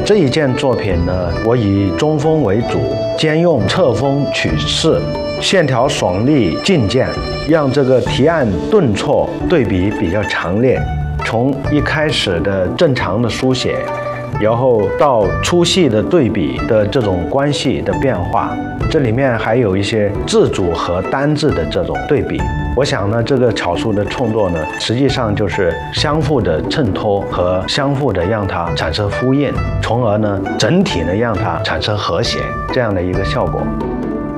这一件作品呢，我以中锋为主，兼用侧锋取势，线条爽利劲健，让这个提按顿挫对比比较强烈。从一开始的正常的书写，然后到粗细的对比的这种关系的变化，这里面还有一些字组和单字的这种对比。我想呢，这个草书的创作呢，实际上就是相互的衬托和相互的让它产生呼应，从而呢整体呢让它产生和谐这样的一个效果。